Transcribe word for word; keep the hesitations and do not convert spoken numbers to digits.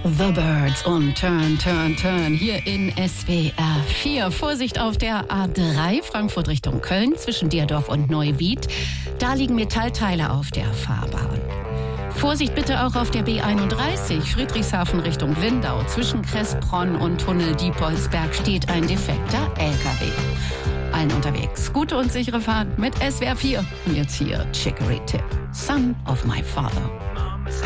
The Birds und Turn, Turn, Turn hier in S W R vier. Vorsicht auf der A drei, Frankfurt Richtung Köln, zwischen Dierdorf und Neuwied. Da liegen Metallteile auf der Fahrbahn. Vorsicht bitte auch auf der B einunddreißig, Friedrichshafen Richtung Lindau. Zwischen Kressbronn und Tunnel Diepolsberg steht ein defekter L K W. Allen unterwegs gute und sichere Fahrt mit S W R vier. Und jetzt hier Chicory Tip, Son of My Father.